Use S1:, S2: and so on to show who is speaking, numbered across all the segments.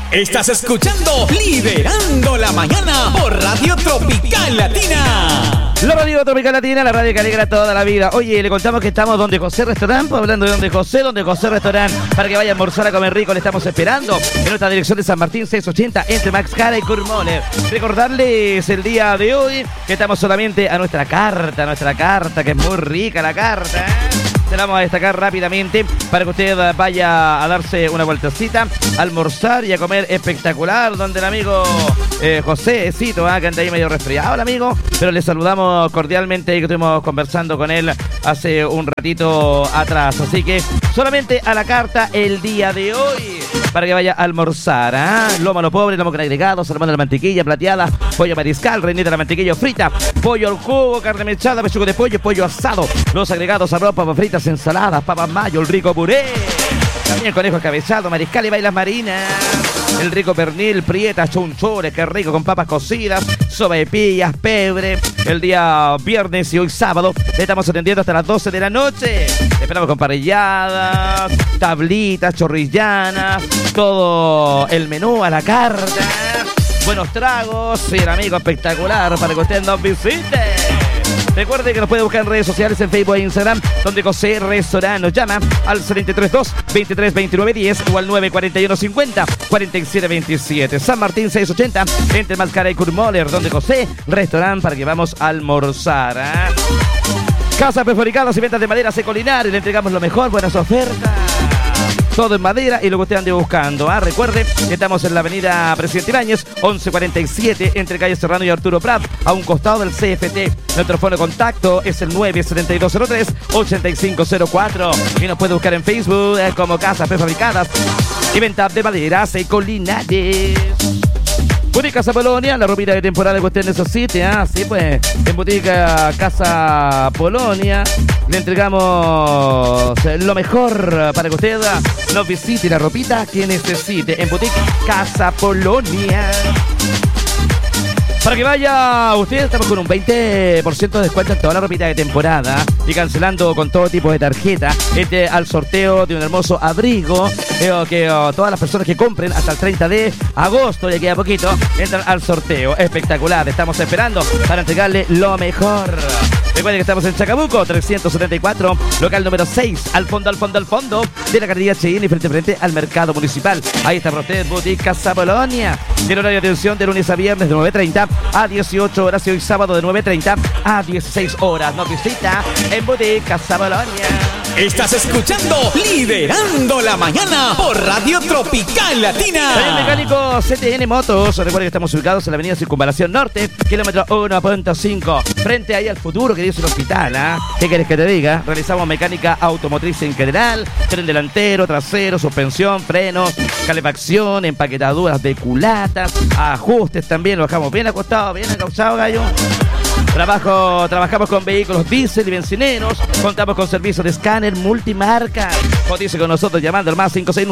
S1: Estás escuchando Liderando la Mañana por Radio Tropical Latina.
S2: La Radio Tropical Latina, la radio que alegra toda la vida. Oye, le contamos que estamos donde José Restaurant, pues hablando de donde José Restaurant, para que vaya a almorzar a comer rico, le estamos esperando en nuestra dirección de San Martín 680, entre Max Cara y Curmoler. Recordarles el día de hoy que estamos solamente a nuestra carta, que es muy rica la carta, Se la vamos a destacar rápidamente para que usted vaya a darse una vueltecita, a almorzar y a comer espectacular, donde el amigo Josécito, que anda ahí medio resfriado el amigo, pero le saludamos cordialmente y que estuvimos conversando con él hace un ratito atrás. Así que solamente a la carta el día de hoy para que vaya a almorzar, lomo a lo pobre, lomo con agregados, salmón de la mantequilla plateada, pollo mariscal, reinita de la mantequilla frita, pollo al jugo, carne mechada, pechuga de pollo, pollo asado, los agregados, arroz, papas fritas, ensaladas, papas mayo, el rico puré, también conejo escabezado, mariscal y bailas marinas, el rico pernil, prietas, chunchores, qué rico, con papas cocidas, sopaipillas, pebre. El día viernes y hoy sábado le estamos atendiendo hasta las 12 de la noche. Esperamos con parrilladas, tablitas, chorrillanas, todo el menú a la carta. Buenos tragos y el amigo espectacular para que usted nos visite. Recuerde que nos puede buscar en redes sociales, en Facebook e Instagram, donde José Restaurant. Nos llama al 732-232910 o al 941-50-4727. San Martín 680, entre Mascara y Curmoler, donde José Restaurant, para que vamos a almorzar. Casas prefabricadas y ventas de madera Secolinares. Le entregamos lo mejor, buenas ofertas. Todo en madera y lo que usted ande buscando. Recuerde que estamos en la avenida Presidente Ibáñez, 1147, entre calle Serrano y Arturo Prat, a un costado del CFT. Nuestro fono de contacto es el 97203-8504. Y nos puede buscar en Facebook como Casas Prefabricadas y Venta de Madera Secolinares. Boutique Casa Polonia, la ropita de temporada que usted necesite, sí, pues, en Boutique Casa Polonia le entregamos lo mejor para que usted nos visite la ropita que necesite en Boutique Casa Polonia. Para que vaya usted, estamos con un 20% de descuento en toda la ropita de temporada y cancelando con todo tipo de tarjeta al sorteo de un hermoso abrigo que todas las personas que compren hasta el 30 de agosto, ya queda poquito, entran al sorteo. Espectacular, estamos esperando para entregarle lo mejor. Recuerden que estamos en Chacabuco, 374, local número 6, al fondo de la carretera Cheyenne y frente al mercado municipal. Ahí está para usted, Boutique Casa Polonia. Tiene horario de atención de lunes a viernes de 9:30 a 18 horas y hoy sábado de 9:30 a 16 horas. Nos visita en Boutique Casa Polonia.
S1: Estás escuchando Liderando la Mañana por Radio Tropical Latina.
S2: Taller mecánico CTN Motos. Recuerden que estamos ubicados en la avenida Circunvalación Norte, kilómetro 1.5, frente ahí al futuro que dice el hospital. ¿Qué querés que te diga? Realizamos mecánica automotriz en general, tren delantero, trasero, suspensión, frenos, calefacción, empaquetaduras de culatas, ajustes también, lo dejamos bien acostado, bien acostado, gallo. Trabajamos con vehículos diésel y bencineros. Contamos con servicios de escáner multimarca. Cotice con nosotros llamando al más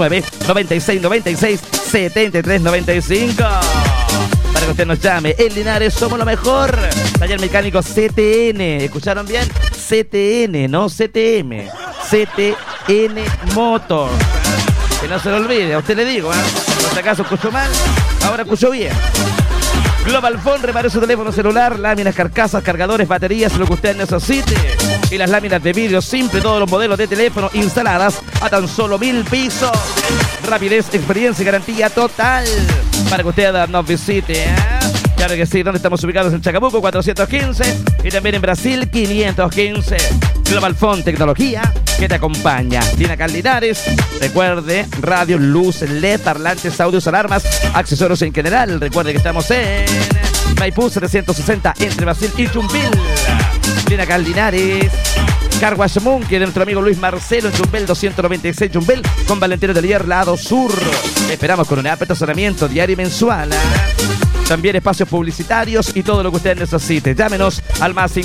S2: 569-9696-7395. Para que usted nos llame. En Linares somos lo mejor. Taller mecánico CTN. ¿Escucharon bien? CTN, no CTM. CTN Motor. Que no se lo olvide, a usted le digo, por si acaso escucho mal, ahora escucho bien. Global Phone, repare su teléfono celular, láminas, carcasas, cargadores, baterías, lo que usted necesite. Y las láminas de vidrio simple, todos los modelos de teléfono instaladas a tan solo 1000 pisos. Rapidez, experiencia y garantía total para que usted nos visite. Claro que sí, donde estamos ubicados en Chacabuco 415 y también en Brasil 515. Global Phone, tecnología que te acompaña. Tiene acá en Linares. Recuerde, radio, luz, LED, parlantes, audios, alarmas, accesorios en general. Recuerde que estamos en Maipú 760 entre Brasil y Chumbel. Tiene acá en Linares. Car Wash Moon, que es nuestro amigo Luis Marcelo en Chumbel 296 Chumbel, con Valentino del Hierro, lado sur. Esperamos con un asesoramiento diario y mensual. También espacios publicitarios y todo lo que usted necesite. Llámenos al más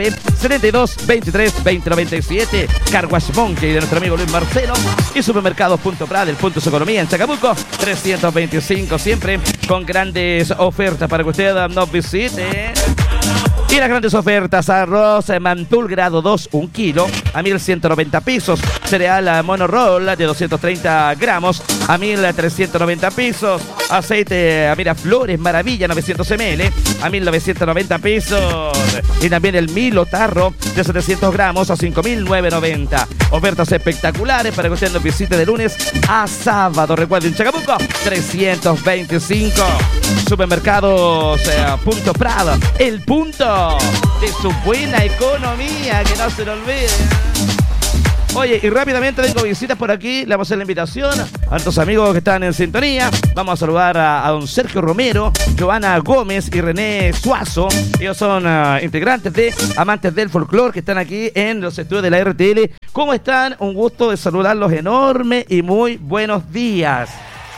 S2: 569-7223-2097. Car Wash Monkey de nuestro amigo Luis Marcelo. Y Supermercados Punto Prada, el Punto Su Economía en Chacabuco 325. Siempre con grandes ofertas para que usted nos visite. Y las grandes ofertas: arroz Mantul grado 2, 1 kilo a 1.190 pesos. Cereal Mono Roll de 230 gramos a 1.390 pesos. Aceite Miraflores Maravilla 900 ml a 1.990 pesos. Y también el Milo Tarro de 700 gramos a 5.990. Ofertas espectaculares para que usted nos visite de lunes a sábado. Recuerden, Chacabuco 325. Supermercados Punto Prado, el punto de su buena economía, que no se lo olvide. Oye, y rápidamente tengo visitas por aquí. Le vamos a hacer la invitación a nuestros amigos que están en sintonía. Vamos a saludar a don Sergio Romero, Joana Gómez y René Suazo. Ellos son integrantes de Amantes del Folclor, que están aquí en los estudios de la RTL. ¿Cómo están? Un gusto de saludarlos enorme y muy buenos días.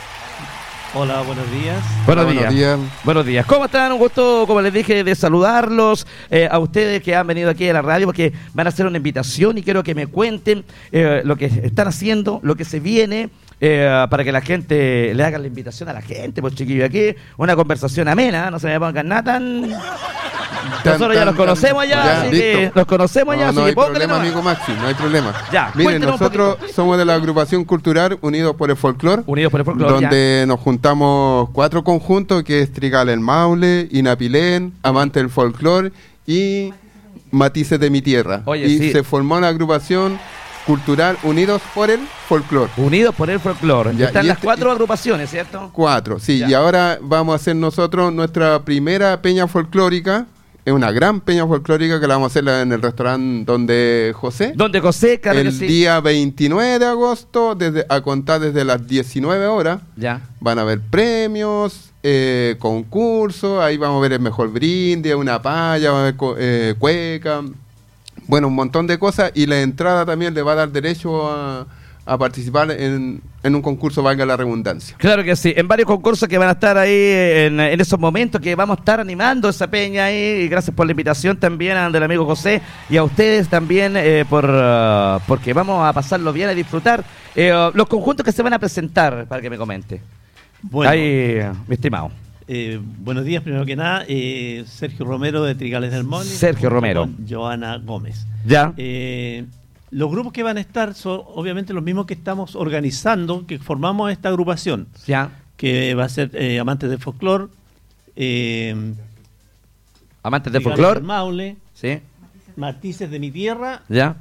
S3: Hola, buenos días.
S2: Buenos días. Buenos días. ¿Cómo están? Un gusto, como les dije, de saludarlos a ustedes que han venido aquí a la radio, porque van a hacer una invitación y quiero que me cuenten lo que están haciendo, lo que se viene, para que la gente le haga la invitación a la gente, pues chiquillos, aquí una conversación amena, no se me pongan nada tan... Nosotros ya los conocemos ya, así que los conocemos ya.
S4: No hay problema, amigo Maxi, no hay problema.
S2: Ya,
S4: miren, nosotros somos de la agrupación cultural Unidos por el Folclor.
S2: Unidos por el Folclor,
S4: donde nos juntamos 4 conjuntos, que es Trigal el Maule, Inapilén, Amante del Folclor y Matices de mi Tierra.
S2: Oye,
S4: y
S2: sí,
S4: se formó una agrupación cultural Unidos por el Folclor.
S2: Unidos por el Folclor. Ya, están las 4 agrupaciones, ¿cierto?
S4: 4, sí. Ya. Y ahora vamos a hacer nosotros nuestra primera peña folclórica. Es una gran peña folclórica que la vamos a hacer en el restaurante Donde José.
S2: Donde José, claro
S4: el
S2: que sí.
S4: Día 29 de agosto, a contar desde las 19 horas.
S2: Ya.
S4: Van a haber premios, concursos, ahí vamos a ver el mejor brindis, una paya, va a haber cueca, bueno, un montón de cosas. Y la entrada también le va a dar derecho a participar en un concurso, valga la redundancia.
S2: Claro que sí, en varios concursos que van a estar ahí en esos momentos, que vamos a estar animando esa peña ahí. Y gracias por la invitación también del amigo José y a ustedes también porque vamos a pasarlo bien, a disfrutar. Los conjuntos que se van a presentar, para que me comente.
S3: Bueno,
S2: ahí, mi estimado.
S3: Buenos días, primero que nada, Sergio Romero de Trigales del Moli.
S2: Sergio Romero.
S3: Joana Gómez.
S2: Ya.
S3: Los grupos que van a estar son obviamente los mismos que estamos organizando, que formamos esta agrupación.
S2: Ya.
S3: Que va a ser Amantes del Folclor,
S2: Amantes del Folclor,
S3: del Maule,
S2: sí.
S3: Matices de mi Tierra,
S2: Ya.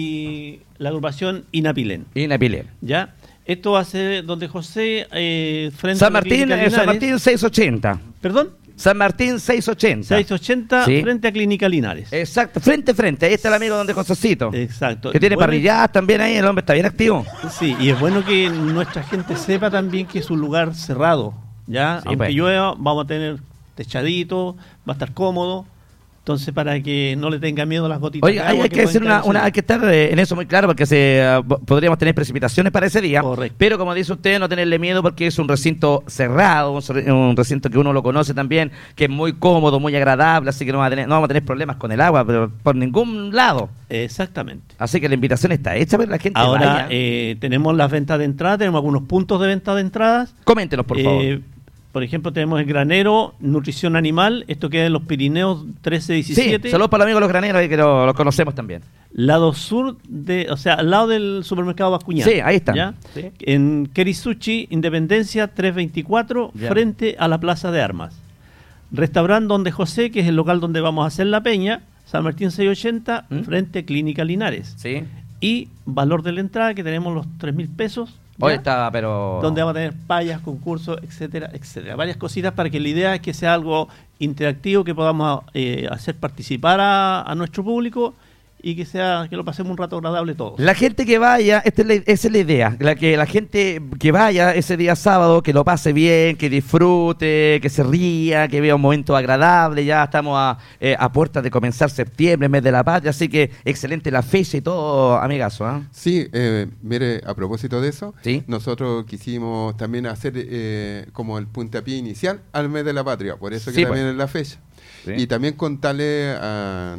S3: Y la agrupación Inapilén.
S2: Inapilén.
S3: Ya. Esto va a ser Donde José, frente
S2: San
S3: a la
S2: Martín,
S3: Clínica Linares.
S2: San Martín 680.
S3: ¿Perdón?
S2: San Martín 680.
S3: 680,
S2: sí.
S3: Frente a Clínica Linares.
S2: Exacto, frente. Ahí está el amigo Donde Josecito.
S3: Exacto.
S2: Que tiene
S3: bueno,
S2: parrilladas también ahí, el hombre está bien activo.
S3: Sí, y es bueno que nuestra gente sepa también que es un lugar cerrado, ¿ya?
S2: Sí,
S3: aunque
S2: pues.
S3: llueva, vamos a tener techadito, va a estar cómodo. Entonces, para que no le tenga miedo a las gotitas.
S2: Oye, hay que hacer hay que estar en eso muy claro, porque podríamos tener precipitaciones para ese día.
S3: Correcto.
S2: Pero como dice usted, no tenerle miedo, porque es un recinto cerrado, un recinto que uno lo conoce también, que es muy cómodo, muy agradable, así que no vamos a tener problemas con el agua, pero por ningún lado.
S3: Exactamente.
S2: Así que la invitación está hecha para que la gente
S3: Ahora
S2: vaya.
S3: Tenemos las ventas de entrada, tenemos algunos puntos de venta de entradas.
S2: Coméntenos, por favor.
S3: Por ejemplo, tenemos el Granero, Nutrición Animal, esto queda en los Pirineos 1317.
S2: Sí, saludos para los amigos de los graneros, que los conocemos también.
S3: Lado sur, al lado del supermercado Bascuñán.
S2: Sí, ahí están.
S3: ¿Ya?
S2: Sí.
S3: En Kerisuchi, Independencia 324,
S2: ya.
S3: Frente a la Plaza de Armas. Restaurante Donde José, que es el local donde vamos a hacer la peña, San Martín 680, frente a Clínica Linares.
S2: Sí.
S3: Y valor de la entrada, que tenemos los 3.000 pesos.
S2: Hoy está, pero...
S3: Donde vamos a tener payas, concursos, etcétera, etcétera. Varias cositas para que la idea es que sea algo interactivo, que podamos hacer participar a nuestro público y que lo pasemos un rato agradable todos.
S2: La gente que vaya, esa es la idea, la gente que vaya ese día sábado, que lo pase bien, que disfrute, que se ría, que vea un momento agradable. Ya estamos a puertas de comenzar septiembre, mes de la patria, así que excelente la fecha y todo, amigazo.
S4: Sí, mire, a propósito de eso,
S2: ¿sí?
S4: Nosotros quisimos también hacer como el puntapié inicial al mes de la patria, por eso que
S2: sí,
S4: también
S2: pues.
S4: es la fecha. Sí. Y también contarle a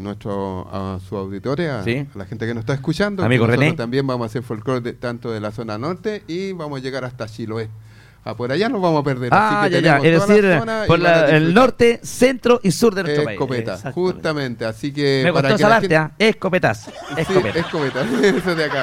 S4: sus auditores,
S2: sí.
S4: a la gente que nos está escuchando,
S2: amigo
S4: que nosotros
S2: René,
S4: también vamos a hacer folclore tanto de la zona norte y vamos a llegar hasta Chiloé. Por allá nos vamos a perder. Así que
S2: ya. Es decir, por el norte, centro y sur de nuestro país.
S4: Escopeta, justamente. Así que
S2: me
S4: para
S2: costó
S4: que
S2: salarte, escopetas.
S4: Sí, escopeta. Eso de acá.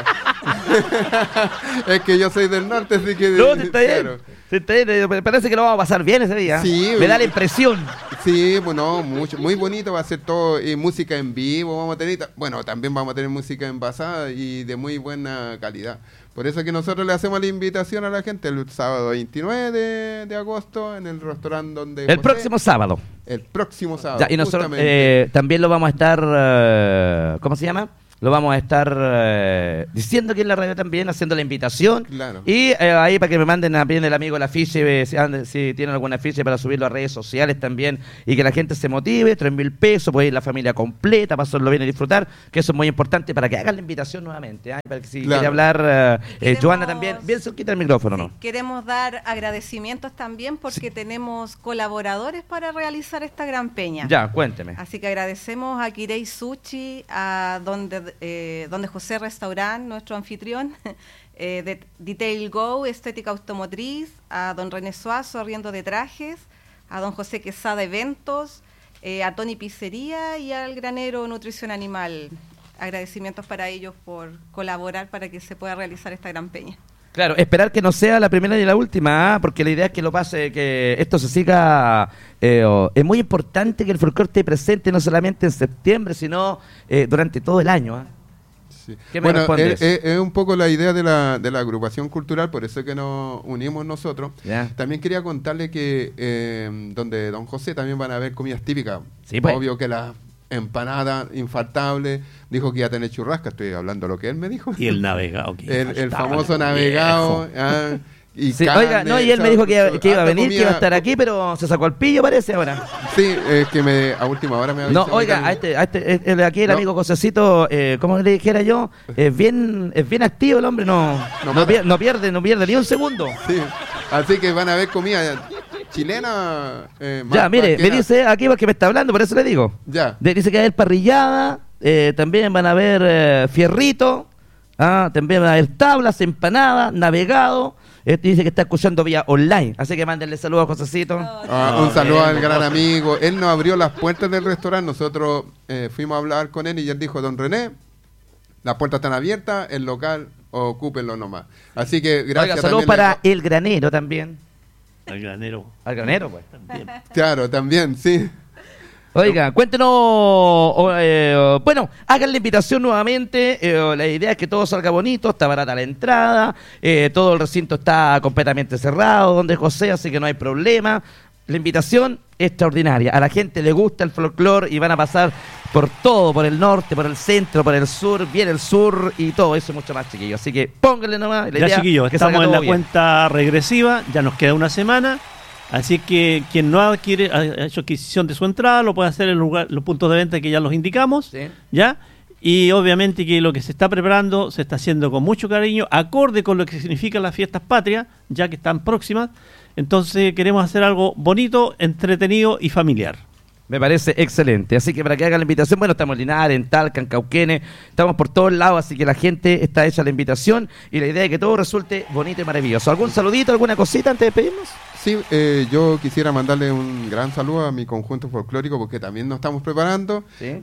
S4: Es que yo soy del norte, así que...
S2: No, está bien.
S4: claro.
S2: Está bien. Parece que lo vamos a pasar bien ese día.
S4: Sí,
S2: me da la impresión.
S4: Sí, bueno, mucho, muy bonito va a ser todo, y música en vivo vamos a tener, bueno, también vamos a tener música envasada y de muy buena calidad. Por eso que nosotros le hacemos la invitación a la gente el sábado 29 de agosto en el restaurante donde...
S2: El próximo sábado.
S4: El próximo sábado.
S2: Ya, y nosotros
S4: justamente.
S2: también lo vamos a estar, ¿cómo se llama? Lo vamos a estar diciendo aquí en la radio también, haciendo la invitación.
S4: Claro.
S2: Y ahí para que me manden también el amigo el afiche, si tienen algún afiche para subirlo a redes sociales también. Y que la gente se motive, 3.000 pesos, puede ir la familia completa, pasarlo bien y disfrutar, que eso es muy importante para que hagan la invitación nuevamente. Para que si quiere hablar, Joana también, bien cerquita el micrófono, ¿no?
S5: Queremos dar agradecimientos también porque tenemos colaboradores para realizar esta gran peña.
S2: Ya, cuénteme.
S5: Así que agradecemos a Kirei Sushi, a donde José Restaurant, nuestro anfitrión, de Detail Go, Estética Automotriz, a don René Suazo, Arriendo de Trajes, a don José Quesada Eventos, a Tony Pizzería y al Granero Nutrición Animal. Agradecimientos para ellos por colaborar para que se pueda realizar esta gran peña.
S2: Claro, esperar que no sea la primera ni la última, porque la idea es que lo pase, que esto se siga. Es muy importante que el folclore esté presente no solamente en septiembre, sino durante todo el año.
S4: Sí.
S2: ¿Qué me respondes?
S4: Es un poco la idea de la agrupación cultural, por eso que nos unimos nosotros.
S2: Ya.
S4: También quería contarle que donde don José también van a haber comidas típicas.
S2: Sí, pues.
S4: Obvio que la empanada infaltable, dijo que iba a tener churrasca, estoy hablando lo que él me dijo.
S3: Y el navegado.
S4: El famoso navegado. Y
S2: Sí,
S4: carne,
S2: oiga, no, y él me dijo que iba a venir, que iba a estar
S4: comida.
S2: aquí, pero se sacó el pillo, parece, ahora.
S4: Sí, que a última hora me
S2: No,
S4: avisó
S2: oiga,
S4: que-
S2: aquí el
S4: No.
S2: amigo Josecito, como le dijera yo, es bien activo el hombre, no pierde ni un segundo.
S4: Sí, así que van a ver comida chilena.
S2: Ya, mire,
S4: que
S2: me
S4: nada.
S2: dice aquí porque me está hablando, por eso le digo.
S4: Ya.
S2: Dice que va a haber parrillada, también van a haber fierrito, también van a haber tablas, empanadas, navegado. Dice que está escuchando vía online, así que mándenle saludos a Josecito.
S4: Un saludo al gran amigo. Él nos abrió las puertas del restaurante. Nosotros fuimos a hablar con él y él dijo: don René, las puertas están abiertas, el local, ocúpenlo nomás. Así que gracias.
S2: Oiga, saludos
S4: también
S2: para el granero también.
S3: El granero.
S2: Al granero, pues.
S3: También.
S4: Claro, también, sí.
S2: Oiga, cuéntenos, bueno, hagan la invitación nuevamente, la idea es que todo salga bonito, está barata la entrada, todo el recinto está completamente cerrado, donde José, así que no hay problema. La invitación extraordinaria, a la gente le gusta el folclore y van a pasar por todo, por el norte, por el centro, por el sur, viene el sur y todo eso y mucho más, chiquillos. Así que pónganle nomás la
S3: Ya,
S2: idea
S3: chiquillos,
S2: que
S3: estamos
S2: salga
S3: en
S2: todo
S3: la
S2: bien.
S3: cuenta regresiva, ya nos queda una semana. Así que quien no ha hecho adquisición de su entrada lo puede hacer en los puntos de venta que ya los indicamos.
S2: Sí.
S3: ¿Ya? Y obviamente que lo que se está preparando se está haciendo con mucho cariño, acorde con lo que significan las fiestas patrias, ya que están próximas. Entonces queremos hacer algo bonito, entretenido y familiar.
S2: Me parece excelente. Así que para que hagan la invitación, bueno, estamos en Linares, en Talca, en Cauquenes, estamos por todos lados, así que la gente está hecha la invitación y la idea es que todo resulte bonito y maravilloso. ¿Algún saludito, alguna cosita antes de despedirnos?
S4: Sí, yo quisiera mandarle un gran saludo a mi conjunto folclórico porque también nos estamos preparando,
S2: Sí.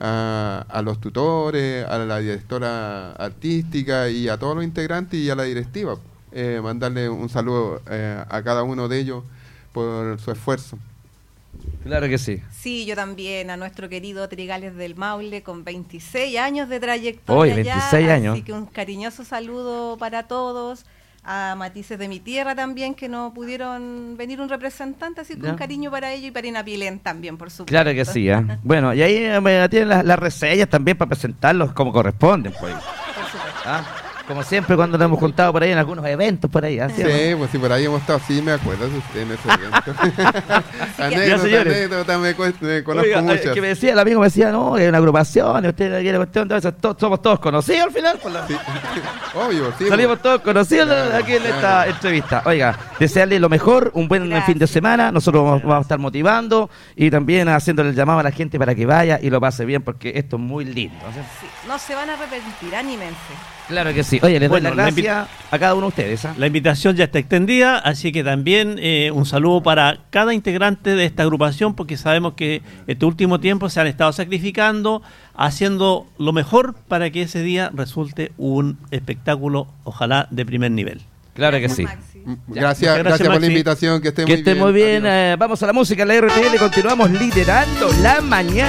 S4: a los tutores, a la directora artística y a todos los integrantes y a la directiva. Mandarle un saludo a cada uno de ellos por su esfuerzo.
S2: Claro que sí.
S5: Sí, yo también, a nuestro querido Trigales del Maule, con 26 años de trayectoria.
S2: Hoy, 26
S5: ya,
S2: años.
S5: Así que un cariñoso saludo para todos. A Matices de mi tierra también, que no pudieron venir un representante, así que
S2: Ya.
S5: un cariño para ellos y para Inapilén también, por supuesto.
S2: Claro que sí. Bueno, y ahí tienen las reseñas también para presentarlos como corresponden. Pues.
S5: Por supuesto.
S2: Como siempre cuando nos hemos juntado por ahí en algunos eventos por ahí. ¿Sí?
S4: Sí, pues sí, por ahí hemos estado, sí, me acuerdo de usted en ese evento.
S2: Ya, señores.
S4: anécdota, me conozco
S2: Oiga,
S4: muchas.
S2: que me decía, el amigo me decía, no, que hay una agrupación, y usted quiere cuestión, entonces somos todos conocidos al final. Por la...
S4: Sí. Obvio, sí.
S2: Salimos todos conocidos
S4: Claro,
S2: aquí en esta
S4: claro.
S2: entrevista. Oiga, desearle lo mejor, un buen
S5: Gracias.
S2: fin de semana. Nosotros vamos a estar motivando y también haciéndole el llamado a la gente para que vaya y lo pase bien, porque esto es muy lindo. ¿Sí?
S5: Sí, no se van a arrepentir, anímense.
S2: Claro que sí. Oye, les doy
S3: Bueno,
S2: las gracias a cada uno de ustedes.
S3: La invitación ya está extendida, así que también un saludo para cada integrante de esta agrupación, porque sabemos que este último tiempo se han estado sacrificando, haciendo lo mejor para que ese día resulte un espectáculo, ojalá de primer nivel.
S2: Claro que sí.
S5: Maxi.
S4: Gracias por
S3: Maxi.
S4: la invitación, que esté
S2: Que
S4: muy
S2: esté
S4: bien.
S2: muy bien.
S4: Adiós.
S2: Vamos a la música en la RTL, continuamos liderando la mañana.